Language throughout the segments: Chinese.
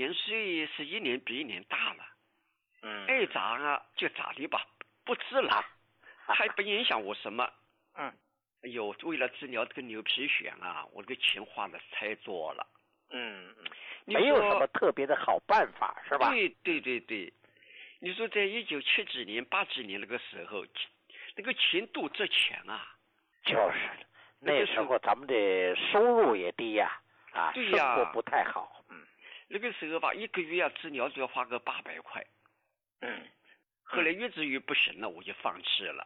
年岁是一年比一年大了， 爱咋啊就咋的吧，不治了，还不影响我什么。哎呦，为了治疗这个牛皮癣啊，我这个钱花的太多了。 没有什么特别的好办法，是吧？ 对。你说在1970几年、80几年那个时候，那个钱多值钱啊。 就是那时候咱们的收入也低呀， 对呀， 生活不太好。 那个时候吧，一个月治疗就要花个800块。后来越治越不行了，我就放弃了。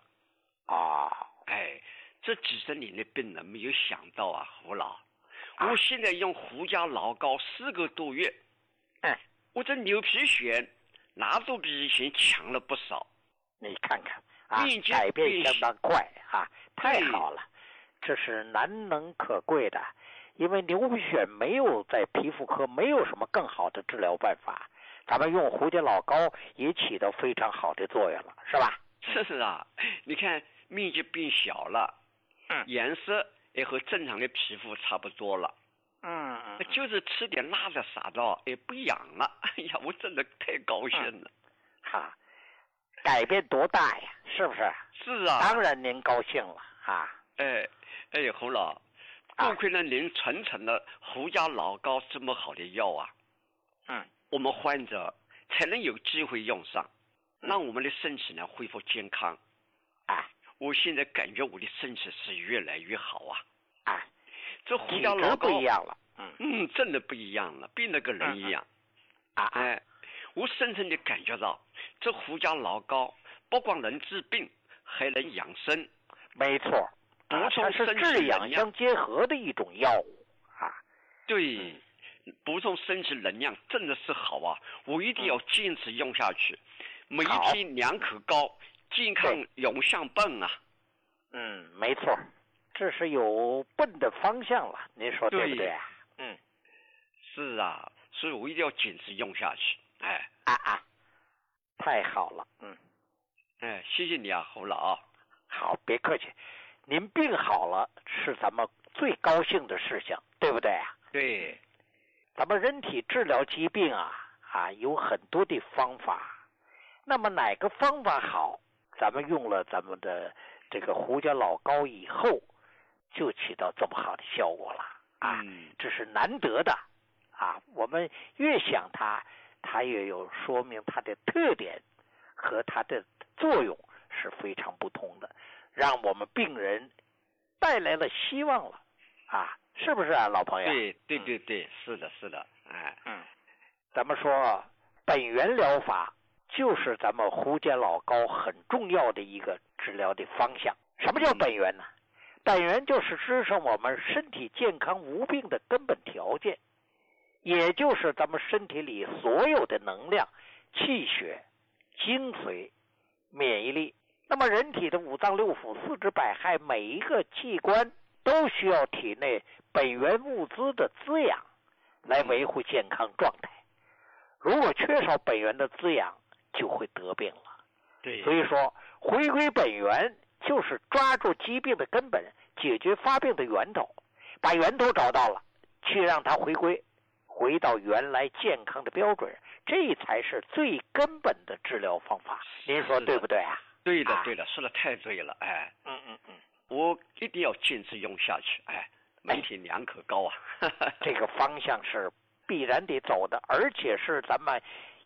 这几十年的病人没有想到啊，胡老，我现在用胡家老膏4个多月，我这牛皮癣那都比以前强了不少。 你看看改变相当快太好了，这是难能可贵的。因为牛皮癣没有在皮肤科没有什么更好的治疗办法，咱们用胡家老膏也起到非常好的作用了，是吧？ 是啊，你看面积变小了，颜色也和正常的皮肤差不多了。就是吃点辣的啥的也不痒了。哎呀，我真的太高兴了。 改变多大呀，是不是？ 是啊， 当然您高兴了胡老，多亏了您传承了胡家老膏这么好的药啊。我们患者才能有机会用上，让我们的身体呢恢复健康。我现在感觉我的身体是越来越好啊。这胡家老膏不一样了。 真的不一样了，比那个人一样。我深深的感觉到这胡家老膏不光能治病，还能养生。 没错， 补充身体治养相结合的一种药物对，补充身体能量真的是好啊！我一定要坚持用下去。每一天2口膏，健康永相伴啊。 没错，这是有奔的方向了，您说对不对啊？ 是啊，所以我一定要坚持用下去。 太好了。 谢谢你啊，胡老。 好，别客气。您病好了是咱们最高兴的事情，对不对啊？ 对。 咱们人体治疗疾病有很多的方法。那么哪个方法好，咱们用了咱们的这个胡家老膏以后，就起到这么好的效果了这是难得的我们越想它也有说明它的特点和它的作用是非常不同的，让我们病人带来了希望了是不是老朋友？ 对，是的。 咱们说本源疗法就是咱们胡家老膏很重要的一个治疗的方向。什么叫本源呢？本源就是支撑我们身体健康无病的根本条件，也就是咱们身体里所有的能量、气血、精髓、免疫力。那么人体的五脏六腑、四肢百骸，每一个器官都需要体内本源物资的滋养来维护健康状态。如果缺少本源的滋养，就会得病了。 对， 所以说回归本源就是抓住疾病的根本，解决发病的源头，把源头找到了，去让它回到原来健康的标准，这才是最根本的治疗方法。您说对不对啊？ 对的，说的太对了。我一定要坚持用下去。每天2口膏这个方向是必然得走的，而且是咱们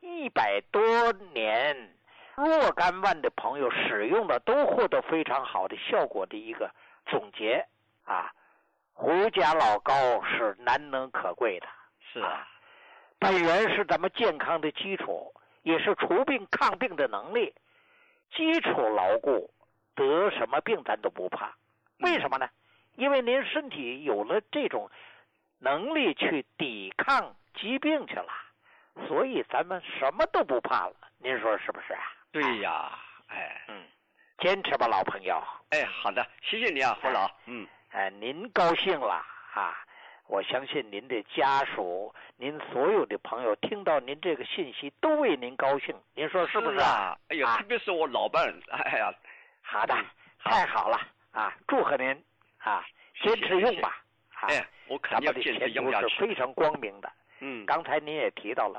100多年若干万的朋友使用的都获得非常好的效果的一个总结胡家老膏是难能可贵的。 是本源是咱们健康的基础，也是除病抗病的能力。基础牢固，得什么病咱都不怕。为什么呢？因为您身体有了这种能力去抵抗疾病去了，所以咱们什么都不怕了。您说是不是啊？ 对呀。 坚持吧，老朋友。 好的，谢谢你啊，胡老。 您高兴了我相信您的家属，您所有的朋友听到您这个信息都为您高兴，您说是不是啊？特别是我老伴儿。 好的，太好了祝贺您坚持用吧。 我肯定要坚持用下去。 咱们的前途是非常光明的。刚才您也提到了